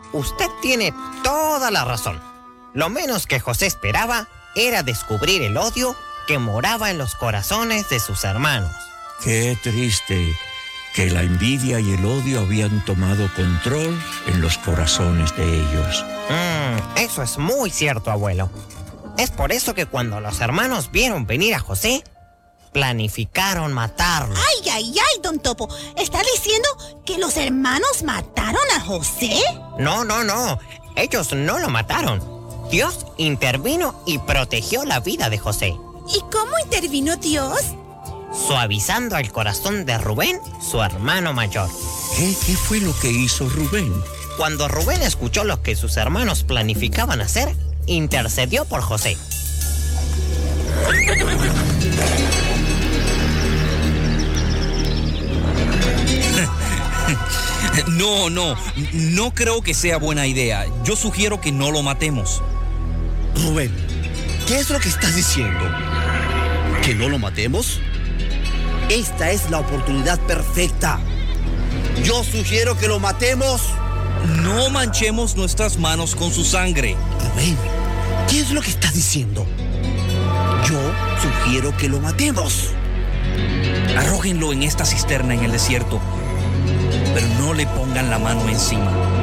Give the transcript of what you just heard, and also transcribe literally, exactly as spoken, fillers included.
usted tiene toda la razón. Lo menos que José esperaba era descubrir el odio que moraba en los corazones de sus hermanos. Qué triste que la envidia y el odio habían tomado control en los corazones de ellos. Mm, eso es muy cierto, abuelo. Es por eso que cuando los hermanos vieron venir a José, planificaron matarlo. ¡Ay, ay, ay, don Topo! ¿Está diciendo que los hermanos mataron a José? No, no, no. Ellos no lo mataron. Dios intervino y protegió la vida de José, ¿Y cómo intervino Dios? suavizando el corazón de Rubén, su hermano mayor. ¿Qué, qué fue lo que hizo Rubén? Cuando Rubén escuchó lo que sus hermanos planificaban hacer, intercedió por José. No, no, no creo que sea buena idea. Yo sugiero que no lo matemos. Rubén, ¿qué es lo que estás diciendo? ¿Que no lo matemos? Esta es la oportunidad perfecta. Yo sugiero que lo matemos. No manchemos nuestras manos con su sangre. Rubén, ¿qué es lo que estás diciendo? Yo sugiero que lo matemos. Arrójenlo en esta cisterna en el desierto, pero no le pongan la mano encima.